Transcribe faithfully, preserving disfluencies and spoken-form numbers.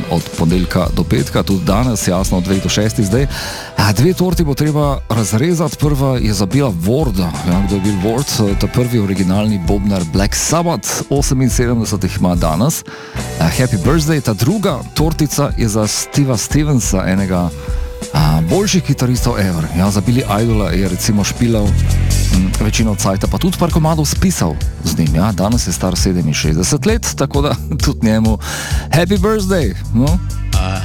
od ponedeljka do petka, tudi danes, jasno, od dveh do šestih zdaj. Dve torti bo treba razrezati. Prva je za Billa Warda. Ja, kdo je Bill Ward? Ta prvi originalni bobnar Black Sabbath, oseminsedemdeset jih ima danes. Happy birthday. Ta druga tortica je za Steva Stevensa, enega a, boljših kitaristov ever. Ja, za Billy Idola je recimo špilal m, večino cajta, pa tudi par komadov spisal z njim. Ja. Danes je star sedeminšestdeset let, tako da tudi njemu happy birthday. No?